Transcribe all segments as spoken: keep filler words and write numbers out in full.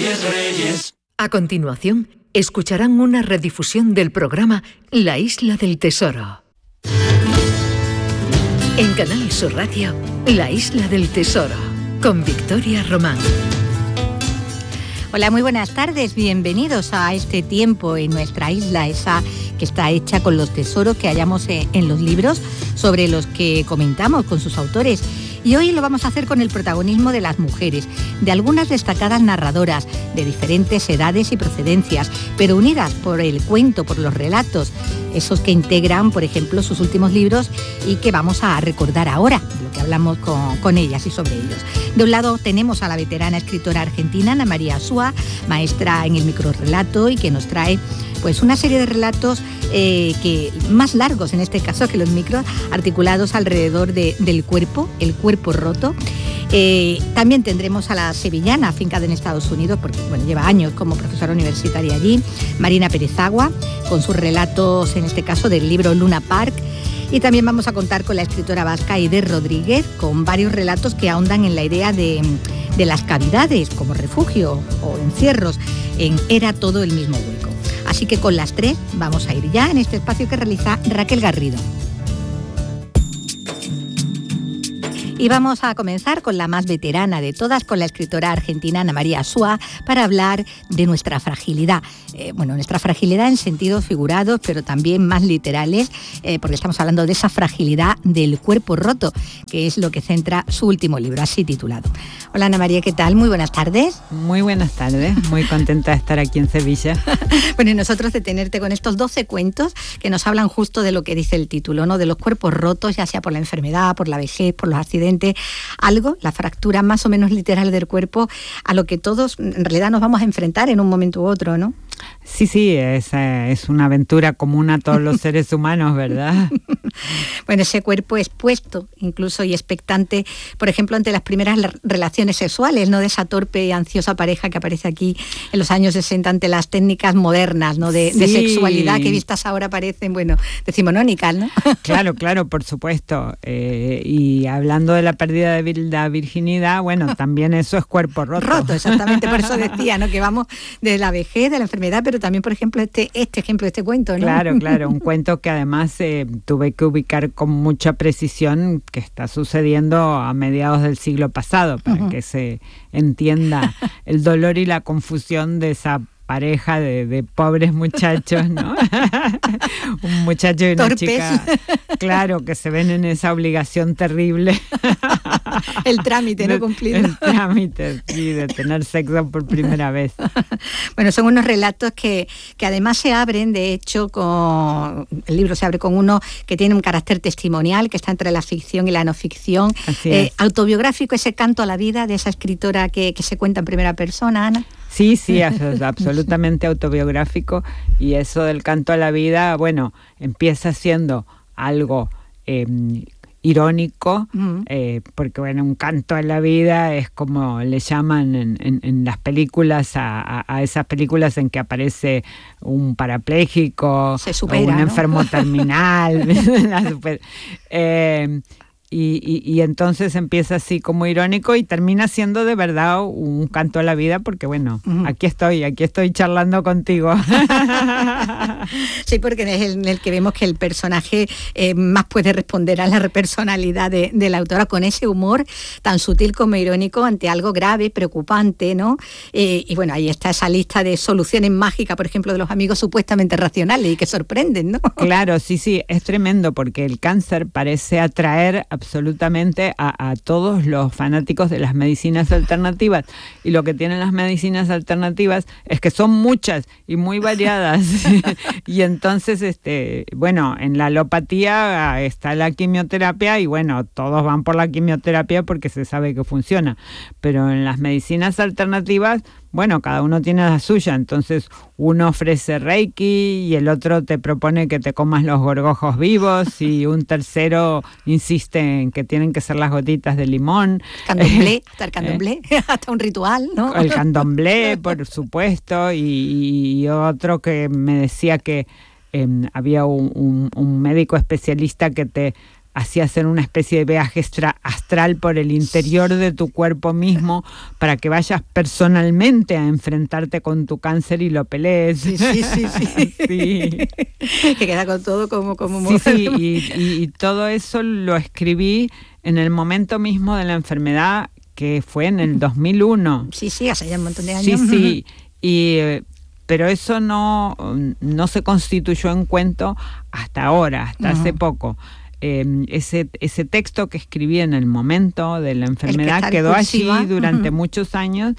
Reyes, Reyes. A continuación, escucharán una redifusión del programa La Isla del Tesoro. En Canal Sur Radio, La Isla del Tesoro, con Victoria Román. Hola, muy buenas tardes, bienvenidos a este tiempo en nuestra isla, esa que está hecha con los tesoros que hallamos en los libros sobre los que comentamos con sus autores. Y hoy lo vamos a hacer con el protagonismo de las mujeres, de algunas destacadas narradoras de diferentes edades y procedencias, pero unidas por el cuento, por los relatos, esos que integran, por ejemplo, sus últimos libros y que vamos a recordar ahora, lo que hablamos con, con ellas y sobre ellos. De un lado tenemos a la veterana escritora argentina Ana María Asúa, maestra en el microrrelato y que nos trae pues una serie de relatos eh, que más largos en este caso que los micros, articulados alrededor de, del cuerpo, el cuerpo roto. Eh, también tendremos a la sevillana, afincada en Estados Unidos, porque bueno, lleva años como profesora universitaria allí, Marina Pérez Agua, con sus relatos, en este caso del libro Luna Park. Y también vamos a contar con la escritora vasca Aidé Rodríguez, con varios relatos que ahondan en la idea de, de las cavidades como refugio o encierros en Era todo el mismo hueco. Así que con las tres vamos a ir ya en este espacio que realiza Raquel Garrido. Y vamos a comenzar con la más veterana de todas, con la escritora argentina Ana María Asúa, para hablar de nuestra fragilidad. Eh, bueno, nuestra fragilidad en sentidos figurados, pero también más literales, eh, porque estamos hablando de esa fragilidad del cuerpo roto, que es lo que centra su último libro, así titulado. Hola Ana María, ¿qué tal? Muy buenas tardes. Muy buenas tardes, muy contenta de estar aquí en Sevilla. Bueno, y nosotros de tenerte con estos doce cuentos que nos hablan justo de lo que dice el título, ¿no? De los cuerpos rotos, ya sea por la enfermedad, por la vejez, por los accidentes, algo, la fractura más o menos literal del cuerpo, a lo que todos en realidad nos vamos a enfrentar en un momento u otro, ¿no? Sí, sí, es, es una aventura común a todos los seres humanos, ¿verdad? Bueno, ese cuerpo expuesto, incluso y expectante, por ejemplo, ante las primeras relaciones sexuales, ¿no? De esa torpe y ansiosa pareja que aparece aquí en los años sesenta ante las técnicas modernas, ¿no? De, sí. de sexualidad que vistas ahora parecen, bueno, decimonónicas, ¿no? Claro, claro, por supuesto. Eh, y hablando de la pérdida de la virginidad, bueno, también eso es cuerpo roto. Roto, exactamente, por eso decía, ¿no? Que vamos de la vejez, de la enfermedad, pero también, por ejemplo, este, este ejemplo de este cuento, ¿no? Claro, claro, un cuento que además eh, tuve que ubicar con mucha precisión que está sucediendo a mediados del siglo pasado, para uh-huh. que se entienda el dolor y la confusión de esa pareja de, de pobres muchachos, ¿no? Un muchacho y una Torpes. chica, claro, que se ven en esa obligación terrible. El trámite no cumplido. El trámite, sí, de tener sexo por primera vez. Bueno, son unos relatos que, que además se abren, de hecho, con el libro se abre con uno que tiene un carácter testimonial, que está entre la ficción y la no ficción. Así eh, es. Autobiográfico, ese canto a la vida de esa escritora que, que se cuenta en primera persona, Ana. Sí, sí, es absolutamente autobiográfico, y eso del canto a la vida, bueno, empieza siendo algo eh, irónico, uh-huh. eh, porque bueno, un canto a la vida es como le llaman en, en, en las películas, a, a, a esas películas en que aparece un parapléjico, se supera, o un ¿no? enfermo terminal, la super, eh, Y, y, y entonces empieza así como irónico y termina siendo de verdad un canto a la vida, porque bueno, uh-huh. aquí estoy, aquí estoy charlando contigo. Sí, porque es en el que vemos que el personaje eh, más puede responder a la personalidad de, de la autora, con ese humor tan sutil como irónico ante algo grave, preocupante, ¿no? Eh, y bueno, ahí está esa lista de soluciones mágicas, por ejemplo, de los amigos supuestamente racionales y que sorprenden, ¿no? Claro, sí, sí, es tremendo, porque el cáncer parece atraer absolutamente a, a todos los fanáticos de las medicinas alternativas, y lo que tienen las medicinas alternativas es que son muchas y muy variadas. Y entonces, este, bueno, en la alopatía está la quimioterapia y bueno, todos van por la quimioterapia porque se sabe que funciona, pero en las medicinas alternativas, bueno, cada uno tiene la suya. Entonces uno ofrece Reiki y el otro te propone que te comas los gorgojos vivos, y un tercero insiste en que tienen que ser las gotitas de limón. Candomblé, hasta el candomblé, eh, hasta un ritual, ¿no? El candomblé, por supuesto, y, y otro que me decía que eh, había un, un, un médico especialista que te así hacer una especie de viaje extra astral por el interior de tu cuerpo mismo para que vayas personalmente a enfrentarte con tu cáncer y lo pelees. Sí, sí, sí. sí. sí. Que queda con todo como... como sí, sí, y, y, y todo eso lo escribí en el momento mismo de la enfermedad, que fue en el dos mil uno. Sí, sí, hace ya un montón de años. Sí, sí, y... pero eso no, no se constituyó en cuento hasta ahora, hasta uh-huh. hace poco. Eh, ese, ese texto que escribí en el momento de la enfermedad quedó allí durante uh-huh. muchos años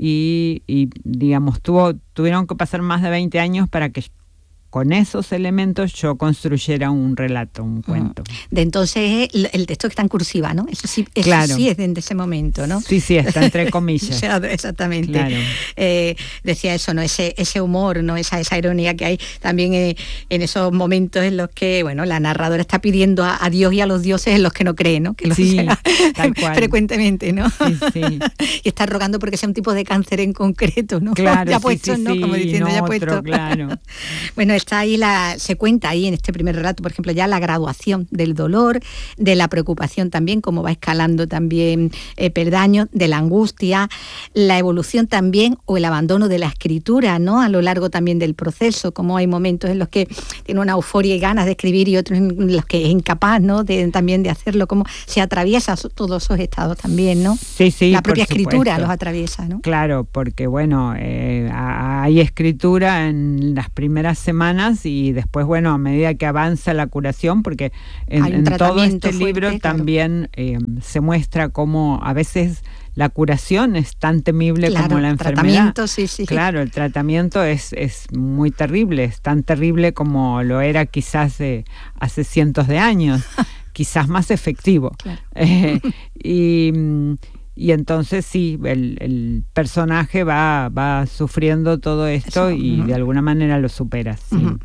y, y digamos, tuvo, tuvieron que pasar más de veinte años para que con esos elementos yo construyera un relato, un cuento. De entonces el, el texto que está en cursiva, ¿no? Eso sí, eso claro. sí es de ese momento, ¿no? Sí, sí, está entre comillas. Exactamente. Claro. Eh, decía eso, ¿no? Ese, ese humor, ¿no? Esa, esa ironía que hay también eh, en esos momentos en los que, bueno, la narradora está pidiendo a, a Dios y a los dioses en los que no cree, ¿no? Que lo sí, sea tal cual. frecuentemente, ¿no? Sí, sí. Y está rogando porque sea un tipo de cáncer en concreto, ¿no? Claro, ya sí, puesto, sí, ¿no? Como diciendo, no ya otro, puesto. Claro. Bueno, está ahí la, se cuenta ahí en este primer relato, por ejemplo, ya la graduación del dolor, de la preocupación también, cómo va escalando también eh, peldaños, de la angustia, la evolución también o el abandono de la escritura, ¿no? A lo largo también del proceso, como hay momentos en los que tiene una euforia y ganas de escribir y otros en los que es incapaz, ¿no? De, también de hacerlo, cómo se atraviesa todos esos estados también, ¿no? Sí, sí, la propia por escritura supuesto. Los atraviesa, ¿no? Claro, porque bueno, eh, hay escritura en las primeras semanas y después, bueno, a medida que avanza la curación, porque en, en todo este fuerte, libro claro. también eh, se muestra cómo a veces la curación es tan temible claro, como la enfermedad. Tratamiento, sí, sí. Claro, el tratamiento es, es muy terrible, es tan terrible como lo era quizás eh, hace cientos de años, quizás más efectivo. Claro. Eh, y... Y entonces sí, el, el personaje va, va sufriendo todo esto. Eso, y uh-huh. de alguna manera lo supera. Sí. Uh-huh.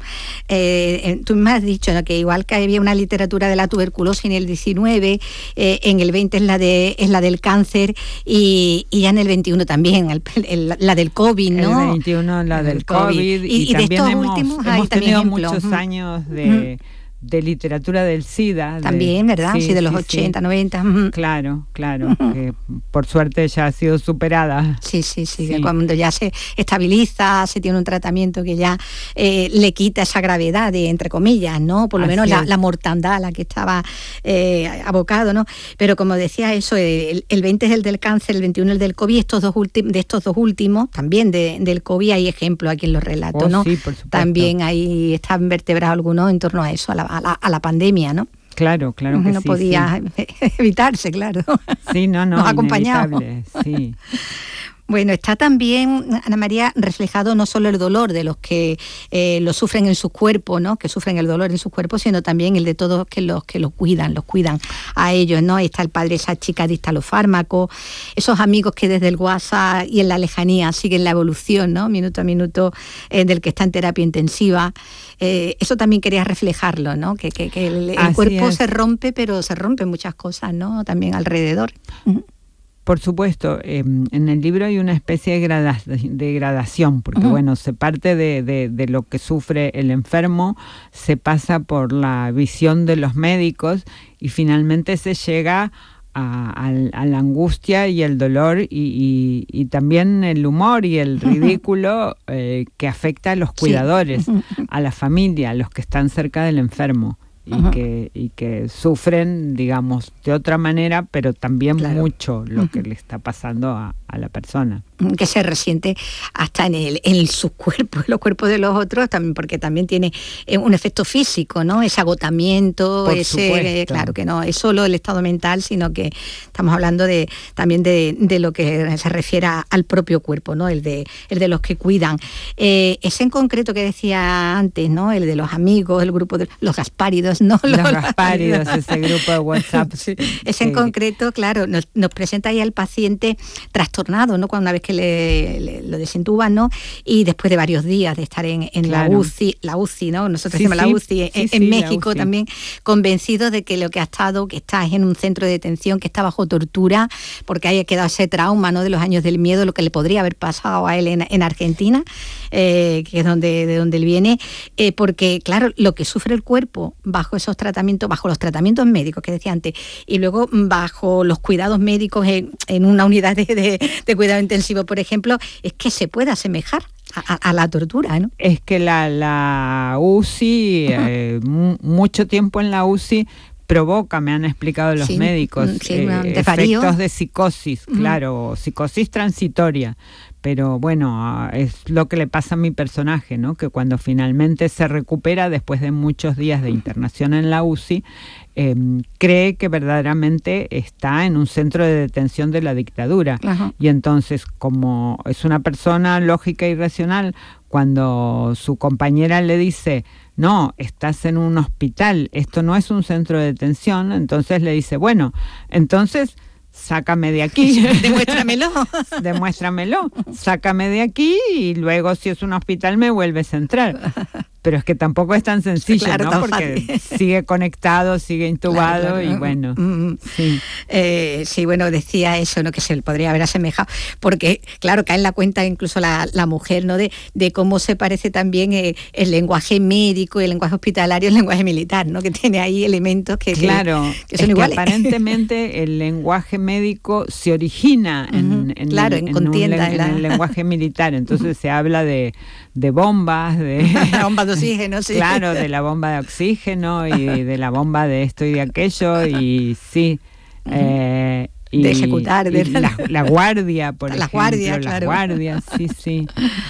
Eh, tú me has dicho, ¿no?, que igual que había una literatura de la tuberculosis en el diecinueve, eh, en el veinte es la de es la del cáncer y, y ya en el veintiuno también el, el, la del COVID, ¿no? En el veintiuno la del COVID. COVID y, y, y también de hemos, últimos, hemos tenido muchos uh-huh. años de... Uh-huh. de literatura del SIDA. También, de, ¿verdad? Sí, sí, de los sí, ochenta, sí. noventa. Claro, claro. Uh-huh. Que por suerte ya ha sido superada. Sí, sí, sí, sí. Cuando ya se estabiliza, se tiene un tratamiento que ya eh, le quita esa gravedad, de, entre comillas, ¿no? Por lo Así menos la, la mortandad a la que estaba eh, abocado, ¿no? Pero como decía eso, el, el veinte es el del cáncer, el veintiuno el del COVID, estos dos últimos, de estos dos últimos, también de, del COVID hay ejemplos aquí en los relatos, oh, ¿no? Sí, por supuesto. También ahí están vertebrados algunos en torno a eso, a la A la, a la pandemia, ¿no? Claro, claro que no sí. No podía sí. evitarse, claro. Sí, no, no, nos acompañamos. Sí. Bueno, está también, Ana María, reflejado no solo el dolor de los que eh, lo sufren en sus cuerpos, ¿no? Que sufren el dolor en sus cuerpos, sino también el de todos que los que los cuidan, los cuidan a ellos, ¿no? Está el padre, esa chica adicta a los fármacos, esos amigos que desde el WhatsApp y en la lejanía siguen la evolución, ¿no? Minuto a minuto eh, del que está en terapia intensiva. Eh, eso también quería reflejarlo, ¿no? Que, que, que el, el cuerpo es. se rompe, pero se rompen muchas cosas, ¿no? También alrededor. Uh-huh. Por supuesto, eh, en el libro hay una especie de, grada, de gradación, porque uh-huh. bueno, se parte de, de, de lo que sufre el enfermo, se pasa por la visión de los médicos y finalmente se llega a, a, a la angustia y el dolor y, y, y también el humor y el ridículo eh, que afecta a los cuidadores, sí. a la familia, a los que están cerca del enfermo. Y, uh-huh. que, y que sufren, digamos, de otra manera, pero también claro. mucho lo uh-huh. que le está pasando a, a la persona. Que se resiente hasta en, el, en sus cuerpos, los cuerpos de los otros, también porque también tiene un efecto físico, ¿no? Ese agotamiento, Por ese, eh, claro que no es solo el estado mental, sino que estamos hablando de también de, de lo que se refiere a, al propio cuerpo, ¿no? El de, el de los que cuidan. Eh, ese en concreto que decía antes, ¿no? El de los amigos, el grupo de los Gaspáridos, ¿no? Los, los Gaspáridos, ese grupo de WhatsApp. Sí. Ese en concreto, claro, nos, nos presenta ahí al paciente trastornado, ¿no? Cuando una vez que que le, le, lo desentuban, ¿no? Y después de varios días de estar en, en claro. la U C I, la U C I, ¿no? Nosotros sí, decimos sí, la U C I, sí, en, sí, en México también, convencidos de que lo que ha estado, que está es en un centro de detención, que está bajo tortura, porque haya quedado ese trauma, ¿no? De los años del miedo, lo que le podría haber pasado a él en, en Argentina, eh, que es donde, de donde él viene, eh, porque, claro, lo que sufre el cuerpo bajo esos tratamientos, bajo los tratamientos médicos que decía antes, y luego bajo los cuidados médicos en, en una unidad de, de, de cuidado intensivo, por ejemplo, es que se puede asemejar a, a la tortura, ¿no? Es que la, la U C I, uh-huh. eh, m- mucho tiempo en la U C I provoca, me han explicado los sí, médicos, sí, eh, efectos de psicosis, uh-huh. claro, psicosis transitoria. Pero bueno, es lo que le pasa a mi personaje, ¿no? Que cuando finalmente se recupera después de muchos días de internación en la U C I, eh, cree que verdaderamente está en un centro de detención de la dictadura. Ajá. Y entonces, como es una persona lógica y racional, cuando su compañera le dice, no, estás en un hospital, esto no es un centro de detención, entonces le dice, bueno, entonces sácame de aquí. Demuéstramelo. Demuéstramelo. Sácame de aquí y luego si es un hospital me vuelves a entrar. Pero es que tampoco es tan sencillo, claro, ¿no? Porque fácil. Sigue conectado, sigue intubado, claro, claro. Y bueno. Mm. Sí. Eh, sí, bueno, decía eso, ¿no? Que se le podría haber asemejado. Porque, claro, cae en la cuenta incluso la, la mujer, ¿no? De, de cómo se parece también eh, el lenguaje médico y el lenguaje hospitalario, el lenguaje militar, ¿no? Que tiene ahí elementos que, claro, que, que son es iguales. Que aparentemente el lenguaje médico se origina en, uh-huh. en, claro, en, en, contienda, un, en, la... en el lenguaje militar. Entonces uh-huh. se habla de, de bombas, de... bombas de oxígeno, sí. Claro, de la bomba de oxígeno y de la bomba de esto y de aquello, y sí. Uh-huh. Eh, y, de ejecutar. De... Y la, la guardia, por la ejemplo. Guardia, la claro. guardia, sí, sí.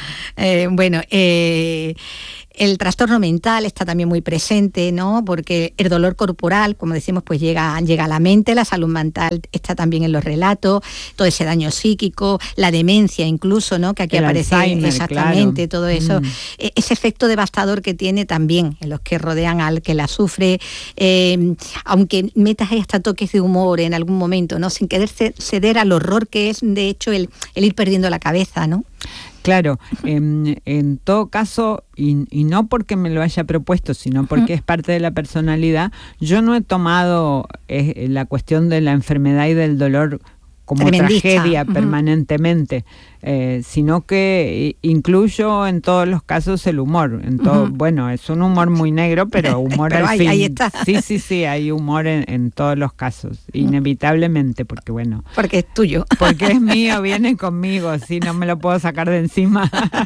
Eh, bueno, eh... el trastorno mental está también muy presente, ¿no? Porque el dolor corporal, como decimos, pues llega, llega a la mente, la salud mental está también en los relatos, todo ese daño psíquico, la demencia incluso, ¿no? Que aquí el aparece Alzheimer, exactamente, claro. todo eso. Mm. Ese efecto devastador que tiene también en los que rodean al que la sufre, eh, aunque metas ahí hasta toques de humor en algún momento, ¿no? Sin querer ceder al horror que es, de hecho, el, el ir perdiendo la cabeza, ¿no? Claro, en, en todo caso, y, y no porque me lo haya propuesto, sino porque uh-huh. es parte de la personalidad, yo no he tomado eh, la cuestión de la enfermedad y del dolor como tragedia uh-huh. permanentemente, eh, sino que incluyo en todos los casos el humor. En todo, uh-huh. Bueno, es un humor muy negro, pero humor pero al ahí, fin. Ahí está. Sí, sí, sí, hay humor en, en todos los casos, inevitablemente, porque bueno. Porque es tuyo. Porque es mío, viene conmigo, sí, no me lo puedo sacar de encima.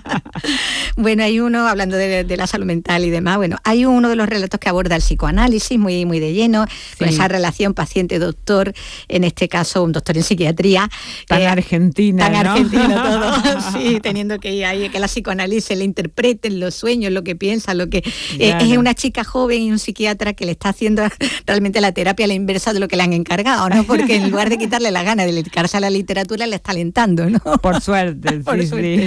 Bueno, hay uno, hablando de, de la salud mental y demás, bueno, hay uno de los relatos que aborda el psicoanálisis muy, muy de lleno, sí. Con esa relación paciente-doctor, en este caso un doctor en psiquiatría. Tan eh, argentina, Tan ¿no? argentino todo, sí, teniendo que ir ahí, que la psicoanálisis le interpreten los sueños, lo que piensa, lo que... Claro. Eh, es una chica joven y un psiquiatra que le está haciendo realmente la terapia a la inversa de lo que le han encargado, ¿no? Porque en lugar de quitarle la gana de dedicarse a la literatura, le está alentando, ¿no? Por suerte, Por sí, suerte, sí.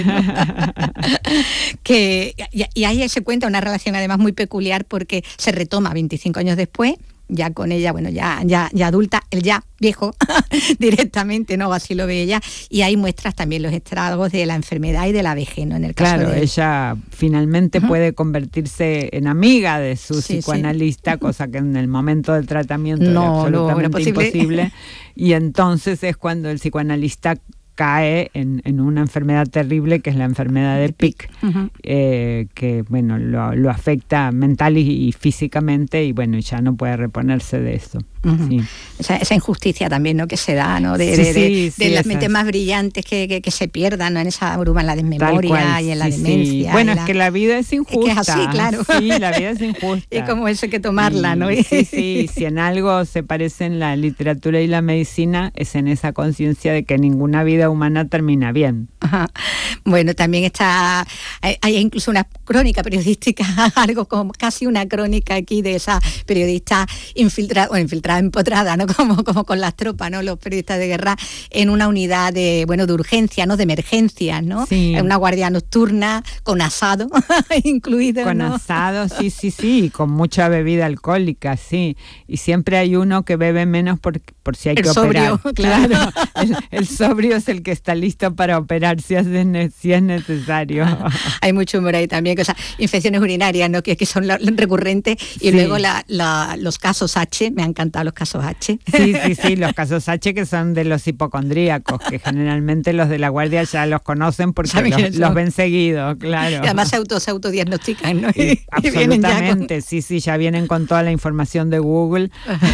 ¿no? Que, y, y ahí se cuenta una relación además muy peculiar porque se retoma veinticinco años después, ya con ella, bueno, ya, ya, ya adulta, él ya viejo directamente, ¿no? Así lo ve ella, y ahí muestras también los estragos de la enfermedad y de la vejez, ¿no? En el caso claro, de ella finalmente uh-huh. puede convertirse en amiga de su sí, psicoanalista, sí. Cosa que en el momento del tratamiento no, era absolutamente no, era imposible, y entonces es cuando el psicoanalista cae en, en una enfermedad terrible que es la enfermedad de Pick, uh-huh. eh, que bueno lo, lo afecta mental y, y físicamente, y bueno, ya no puede reponerse de eso. Uh-huh. Sí. Esa, esa injusticia también, ¿no? Que se da, ¿no? De, sí, de, de, sí, sí, de las mentes más brillantes que, que, que se pierdan, ¿no? En esa bruma, en la desmemoria cual, y en la sí, demencia. Sí. Bueno, la... es que la vida es injusta. Es que es así, claro. Sí, la vida es injusta. Y como eso hay que tomarla, y, ¿no? Sí, sí, si en algo se parecen la literatura y la medicina, es en esa conciencia de que ninguna vida humana termina bien. Ajá. Bueno, también está, hay, hay incluso una crónica periodística, algo como casi una crónica aquí de esa periodista infiltrada, bueno, infiltrada, empotrada, ¿no? Como, como con las tropas, ¿no? Los periodistas de guerra en una unidad de, bueno, de urgencia, ¿no? De emergencias, ¿no? Sí. Una guardia nocturna con asado incluido, con ¿no? asado, sí, sí, sí, y con mucha bebida alcohólica, sí. Y siempre hay uno que bebe menos porque por si hay el que sobrio, operar. Claro, claro el, el sobrio es el que está listo para operar si es, si es necesario. Hay mucho humor ahí también, o sea, infecciones urinarias, ¿no? que, que son la, recurrentes, y sí. luego la, la, los casos H, me han encantado los casos H. Sí, sí, sí, los casos H que son de los hipocondríacos, que generalmente los de la guardia ya los conocen porque los, los ven seguido, claro. Y además se, auto, se autodiagnostican, ¿no? Y, absolutamente, con... sí, sí, ya vienen con toda la información de Google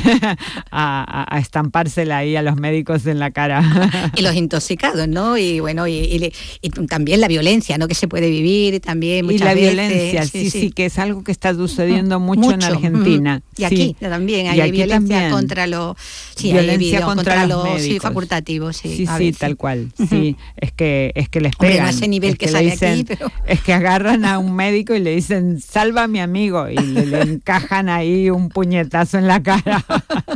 a, a, a estampársela ahí a los médicos en la cara. Y los intoxicados, ¿no? Y bueno, y, y, y también la violencia, ¿no? Que se puede vivir también muchas y la veces. violencia, sí, sí, sí, sí, que es algo que está sucediendo mucho, mucho. en Argentina. Y sí. aquí también hay y aquí violencia también. contra los sí, violencia hay contra, contra los, los sí, facultativos, sí. Sí, sí, tal cual. Uh-huh. Sí, es que es que les pegan. Hombre, no a ese nivel es que, que sale dicen, aquí, pero... es que agarran a un médico y le dicen, "Salva a mi amigo", y le, le encajan ahí un puñetazo en la cara.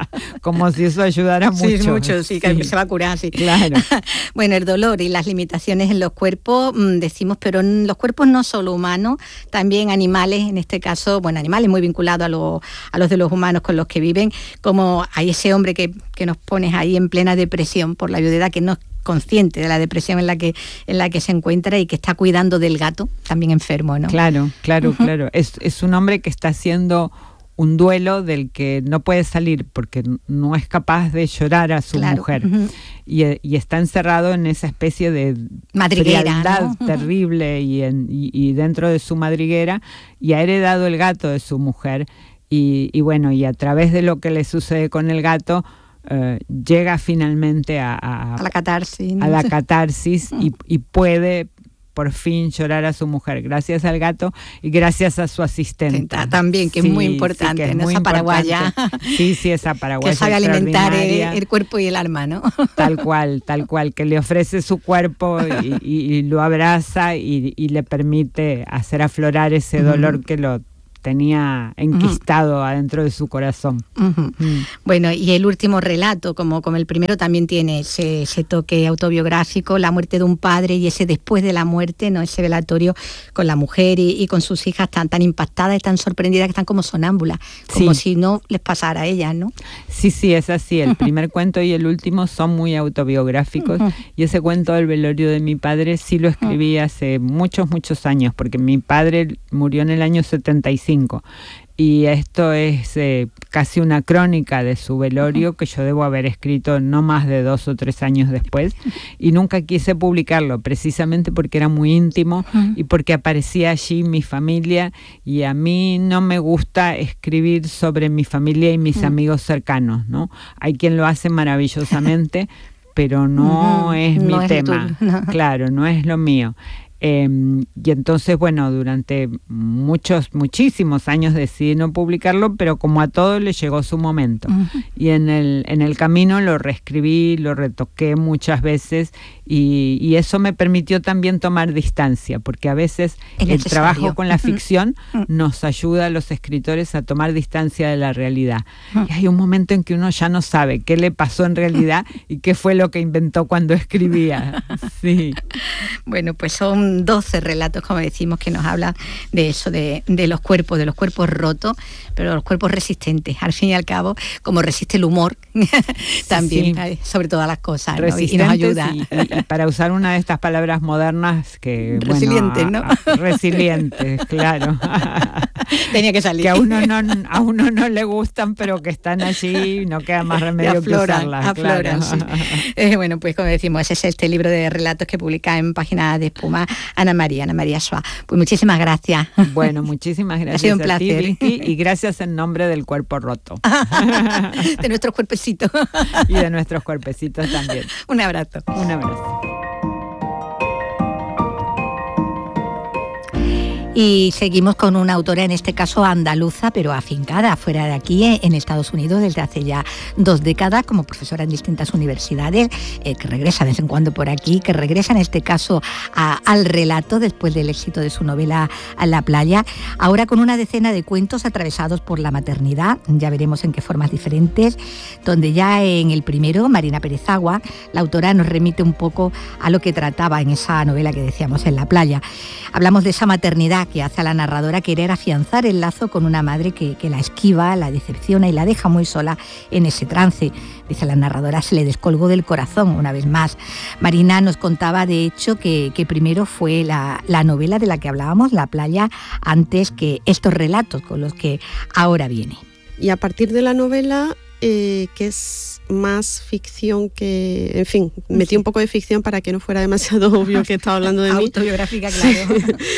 Como si eso ayudara mucho. Sí, mucho, sí, que sí. se va a curar, sí. Claro. Bueno, el dolor y las limitaciones en los cuerpos, mmm, decimos, pero en los cuerpos no solo humanos, también animales, en este caso, bueno, animales muy vinculados a, lo, a los de los humanos con los que viven, como hay ese hombre que, que nos pones ahí en plena depresión por la viudedad, que no es consciente de la depresión en la que en la que se encuentra y que está cuidando del gato, también enfermo, ¿no? Claro, claro, uh-huh. claro. Es, es un hombre que está haciendo un duelo del que no puede salir porque no es capaz de llorar a su claro. mujer uh-huh. y, y está encerrado en esa especie de frialdad, ¿no? terrible y, en, y, y dentro de su madriguera, y ha heredado el gato de su mujer y, y bueno, y a través de lo que le sucede con el gato Uh, llega finalmente a, a, a la catarsis, ¿no? a la catarsis y, y puede por fin llorar a su mujer gracias al gato y gracias a su asistente. También, que sí, es muy importante, sí, es ¿no? muy esa paraguaya. Sí, sí, esa paraguaya. Que sabe alimentar el, el cuerpo y el alma, ¿no? Tal cual, tal cual, que le ofrece su cuerpo y, y, y lo abraza y, y le permite hacer aflorar ese dolor uh-huh. que lo tenía enquistado uh-huh. adentro de su corazón. Uh-huh. Mm. Bueno, y el último relato, como, como el primero, también tiene ese, ese toque autobiográfico, la muerte de un padre y ese después de la muerte, ¿no? Ese velatorio con la mujer y, y con sus hijas tan, tan impactadas y tan sorprendidas que están como sonámbulas, como sí. si no les pasara a ellas, ¿no? Sí, sí, es así. El uh-huh. primer cuento y el último son muy autobiográficos uh-huh. y ese cuento del velorio de mi padre sí lo escribí uh-huh. hace muchos, muchos años, porque mi padre murió en el año setenta y cinco. Y esto es eh, casi una crónica de su velorio uh-huh. que yo debo haber escrito no más de dos o tres años después y nunca quise publicarlo precisamente porque era muy íntimo uh-huh. y porque aparecía allí mi familia y a mí no me gusta escribir sobre mi familia y mis uh-huh. amigos cercanos, ¿no? Hay quien lo hace maravillosamente pero no uh-huh. es no mi es tema, no. Claro, no es lo mío. Eh, y entonces, bueno, durante muchos, muchísimos años decidí no publicarlo, pero como a todo le llegó su momento. Uh-huh. Y en el, en el camino lo reescribí, lo retoqué muchas veces y, y eso me permitió también tomar distancia, porque a veces el, el trabajo con la ficción uh-huh. nos ayuda a los escritores a tomar distancia de la realidad. Uh-huh. Y hay un momento en que uno ya no sabe qué le pasó en realidad y qué fue lo que inventó cuando escribía. Sí. Bueno, pues son doce relatos, como decimos, que nos hablan de eso, de, de los cuerpos, de los cuerpos rotos, pero los cuerpos resistentes, al fin y al cabo, como resiste el humor, también, sí. sobre todas las cosas, ¿no? Y nos ayuda. Y, y para usar una de estas palabras modernas que... Resilientes, bueno, ¿no? A, resilientes, claro. Tenía que salir. Que a uno, no, a uno no le gustan, pero que están allí, no queda más remedio afloran, que usarlas. Afloran, claro. Sí. Eh, bueno, pues como decimos, ese es este libro de relatos que publica en Páginas de Espuma Ana María, Ana María Schwa. Pues muchísimas gracias. Bueno, muchísimas gracias. Ha sido un a placer. ti, Vicky, y gracias en nombre del cuerpo roto. De nuestros cuerpecitos. Y de nuestros cuerpecitos también. Un abrazo. Un abrazo. Y seguimos con una autora, en este caso andaluza, pero afincada fuera de aquí, en Estados Unidos, desde hace ya dos décadas, como profesora en distintas universidades, eh, que regresa de vez en cuando por aquí, que regresa en este caso a, al relato después del éxito de su novela A la playa, ahora con una decena de cuentos atravesados por la maternidad, ya veremos en qué formas diferentes, donde ya en el primero, Marina Pérez Agua, la autora nos remite un poco a lo que trataba en esa novela que decíamos, En la playa. Hablamos de esa maternidad que hace a la narradora querer afianzar el lazo con una madre que, que la esquiva, la decepciona y la deja muy sola en ese trance. Dice la narradora, se le descolgó del corazón una vez más. Marina nos contaba, de hecho, que, que primero fue la, la novela de la que hablábamos, La playa, antes que estos relatos con los que ahora viene. Y a partir de la novela, eh, que es más ficción que... En fin, metí sí. un poco de ficción para que no fuera demasiado obvio que estaba hablando de mí. Autobiográfica, claro.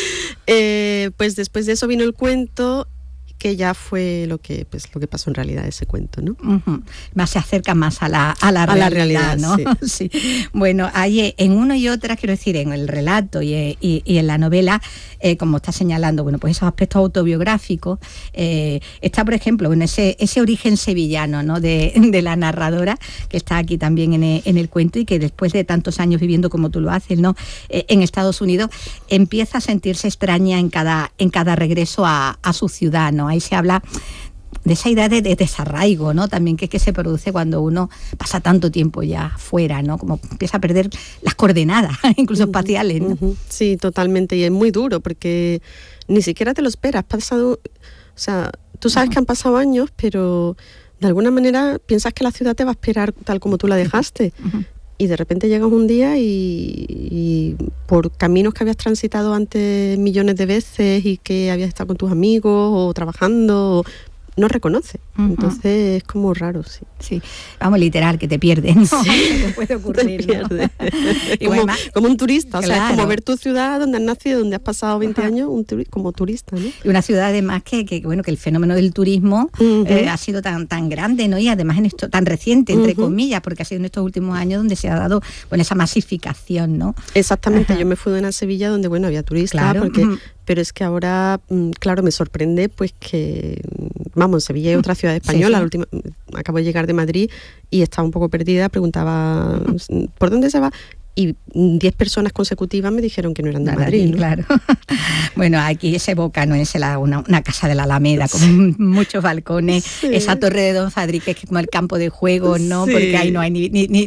eh, pues después de eso vino el cuento, que ya fue lo que pues lo que pasó en realidad ese cuento, ¿no? Uh-huh. Más se acerca más a la, a la a realidad, la realidad, ¿no? Sí. sí. Bueno, hay en uno y otra, quiero decir, en el relato y, y, y en la novela, eh, como está señalando, bueno, pues esos aspectos autobiográficos, eh, está, por ejemplo, bueno, ese, ese origen sevillano, ¿no? De, de la narradora, que está aquí también en el, en el cuento y que después de tantos años viviendo como tú lo haces, ¿no? Eh, en Estados Unidos, empieza a sentirse extraña en cada, en cada regreso a, a su ciudad, ¿no? Ahí se habla de esa idea de, de desarraigo, ¿no? También que, que se produce cuando uno pasa tanto tiempo ya fuera, ¿no? Como empieza a perder las coordenadas, incluso uh-huh, espaciales, ¿no? Uh-huh. Sí, totalmente, y es muy duro porque ni siquiera te lo esperas. Pasado, o sea, tú sabes uh-huh. que han pasado años, pero de alguna manera piensas que la ciudad te va a esperar tal como tú la dejaste. Uh-huh. Y de repente llegas un día y, y por caminos que habías transitado antes millones de veces y que habías estado con tus amigos o trabajando, o, no reconoce. Uh-huh. Entonces es como raro, sí. Sí, vamos, literal, que te pierdes, ¿no? Sí, te puede ocurrir, te ¿no? como, bueno, como un turista, claro. O sea, es como ver tu ciudad donde has nacido, donde has pasado veinte uh-huh. años, un turi- como turista, ¿no? Y una ciudad además que, que bueno, que el fenómeno del turismo uh-huh. eh, ha sido tan, tan grande, ¿no? Y además en esto tan reciente, entre uh-huh. comillas, porque ha sido en estos últimos años donde se ha dado, bueno, esa masificación, ¿no? Exactamente, Ajá. Yo me fui de una Sevilla donde, bueno, había turistas, claro. porque... Uh-huh. Pero es que ahora, claro, me sorprende pues que, vamos, Sevilla es otra ciudad española, sí, sí. La última, acabo de llegar de Madrid y estaba un poco perdida, preguntaba, ¿por dónde se va? Y diez personas consecutivas me dijeron que no eran de Madrid, Madrid, ¿no? Claro. Bueno, aquí se evoca, ¿no? Es la, una, una casa de la Alameda con muchos balcones, sí. Esa torre de Don Fadrique que es como el campo de juego, ¿no? Sí. Porque ahí no hay ni, ni,